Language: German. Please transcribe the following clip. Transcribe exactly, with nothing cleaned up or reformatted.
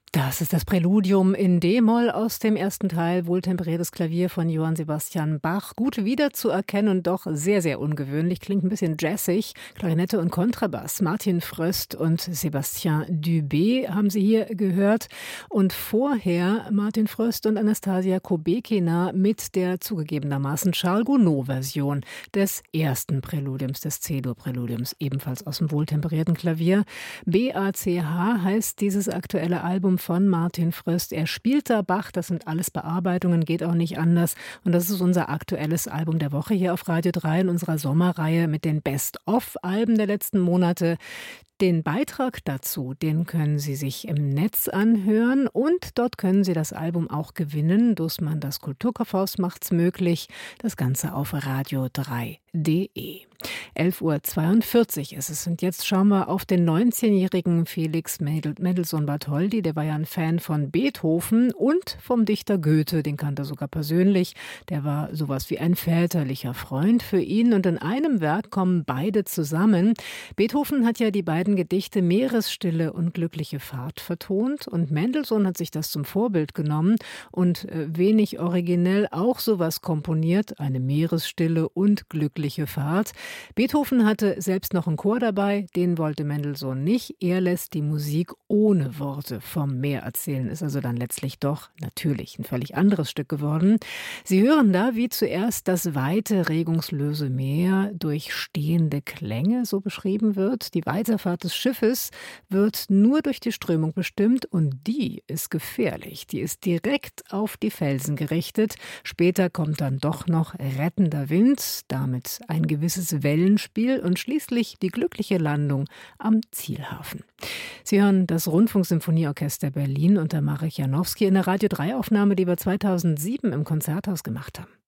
Das ist das Präludium in D-Moll aus dem ersten Teil, wohltemperiertes Klavier von Johann Sebastian Bach. Gut wiederzuerkennen und doch sehr, sehr ungewöhnlich. Klingt ein bisschen jazzig. Klarinette und Kontrabass. Martin Fröst und Sébastien Dubé haben Sie hier gehört. Und vorher Martin Fröst und Anastasia Kubekina mit der zugegebenermaßen Charles Gounod-Version des ersten Präludiums, des C-Dur-Präludiums, ebenfalls aus dem wohltemperierten Klavier. B A C H heißt dieses aktuelle Album von Martin Fröst. Er spielt da Bach, das sind alles Bearbeitungen, geht auch nicht anders. Und das ist unser aktuelles Album der Woche hier auf Radio drei in unserer Sommerreihe mit den Best-of-Alben der letzten Monate. Den Beitrag dazu, den können Sie sich im Netz anhören und dort können Sie das Album auch gewinnen. Dussmann, das Kulturkaufhaus macht's möglich. Das Ganze auf radio drei punkt de. elf Uhr zweiundvierzig ist es und jetzt schauen wir auf den neunzehnjährigen Felix Mendelssohn-Bartholdy. Der war ja ein Fan von Beethoven und vom Dichter Goethe, den kannte er sogar persönlich. Der war sowas wie ein väterlicher Freund für ihn und in einem Werk kommen beide zusammen. Beethoven hat ja die beiden Gedichte Meeresstille und Glückliche Fahrt vertont und Mendelssohn hat sich das zum Vorbild genommen und äh, wenig originell auch sowas komponiert, eine Meeresstille und Glückliche Fahrt. Beethoven hatte selbst noch einen Chor dabei, den wollte Mendelssohn nicht. Er lässt die Musik ohne Worte vom Meer erzählen, ist also dann letztlich doch natürlich ein völlig anderes Stück geworden. Sie hören da, wie zuerst das weite, regungslose Meer durch stehende Klänge so beschrieben wird. Die Weiterfahrt des Schiffes wird nur durch die Strömung bestimmt und die ist gefährlich. Die ist direkt auf die Felsen gerichtet. Später kommt dann doch noch rettender Wind, damit ein gewisses Wellenspiel und schließlich die glückliche Landung am Zielhafen. Sie hören das Rundfunksymphonieorchester Berlin unter Marek Janowski in der Radio drei Aufnahme, die wir zweitausendsieben im Konzerthaus gemacht haben.